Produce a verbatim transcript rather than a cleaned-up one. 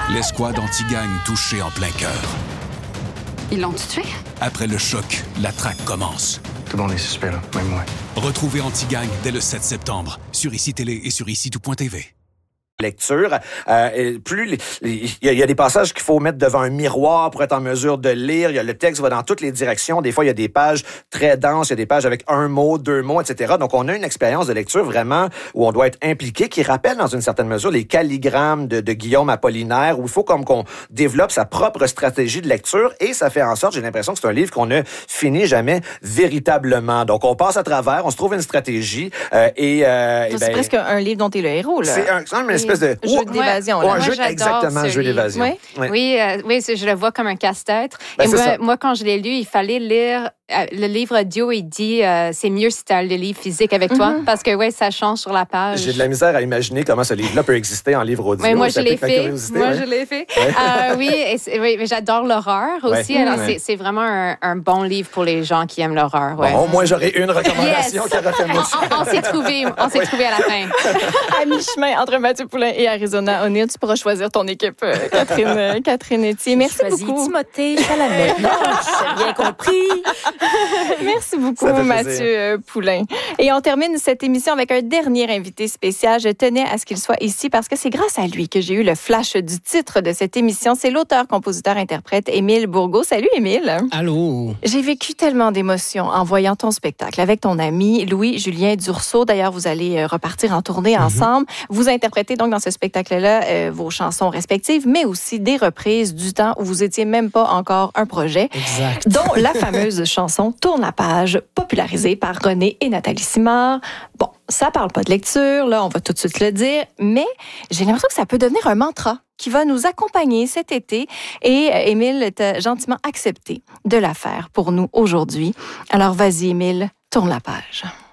L'escouade anti-gang touchée en plein cœur. Ils l'ont tué? Après le choc, la traque commence. Tout le monde est suspect, là, même moi. Retrouvez Anti-Gang dès le sept septembre sur I C I Télé et sur ici tout point t v. Lecture. Euh, plus il y, y a des passages qu'il faut mettre devant un miroir pour être en mesure de lire. Il y a le texte va dans toutes les directions. Des fois, il y a des pages très denses, il y a des pages avec un mot, deux mots, et cetera. Donc, on a une expérience de lecture vraiment où on doit être impliqué, qui rappelle dans une certaine mesure les calligrammes de, de Guillaume Apollinaire, où il faut comme qu'on développe sa propre stratégie de lecture et ça fait en sorte, j'ai l'impression que c'est un livre qu'on ne finit jamais véritablement. Donc, on passe à travers, on se trouve une stratégie euh, et... Euh, c'est ben, presque un livre dont tu es le héros, là. C'est un, c'est une espèce de... Jeu d'évasion. Ouais, Là. un jeu, Moi, exactement, un jeu livre. d'évasion. Oui, oui. oui, euh, oui je le vois comme un casse-tête. Ben, Et c'est moi, ça. moi, quand je l'ai lu, il fallait lire euh, le livre audio. Il dit euh, c'est mieux si tu as le livre physique avec toi Mm-hmm. parce que ouais, ça change sur la page. J'ai de la misère à imaginer comment ce livre-là peut exister en livre audio. Oui, moi, Ça je l'ai pique ma fait. curiosité, Moi, ouais. je l'ai fait. Ouais. Euh, oui, et c'est- oui, mais j'adore l'horreur aussi. Ouais. Alors, Ouais. c'est, c'est vraiment un, un bon livre pour les gens qui aiment l'horreur. Ouais. Bon, au moins, j'aurais une recommandation Yes. qui aurait fait moi. on, on s'est trouvé, on s'est trouvé à la fin. À mi-chemin entre Mathieu Poulin et Arizona O'Neill, tu pourras choisir ton équipe, euh, Catherine, euh, Catherine Etier. Merci Choisis beaucoup. Timothée Chalamet. Non, j'ai bien compris. Merci beaucoup, Ça fait Mathieu plaisir. euh, Poulin. Et on termine cette émission avec un dernier invité spécial. Je tenais à ce qu'il soit ici parce que c'est grâce à lui que j'ai eu le flash du titre de cette émission. C'est l'auteur, compositeur, interprète Émile Bourgault. Salut, Émile. Allô. J'ai vécu tellement d'émotions en voyant ton spectacle avec ton ami Louis-Julien Dursault. D'ailleurs, vous allez euh, repartir en tournée Mm-hmm. ensemble. Vous interprétez donc dans ce spectacle-là euh, vos chansons respectives, mais aussi des reprises du temps où vous étiez même pas encore un projet. Exact. Dont la fameuse chanson Tourne la page, popularisée par René et Nathalie Simard. Bon, ça parle pas de lecture, là, on va tout de suite le dire, mais j'ai l'impression que ça peut devenir un mantra qui va nous accompagner cet été. Et euh, Émile t'a gentiment accepté de la faire pour nous aujourd'hui. Alors vas-y, Émile, tourne la page.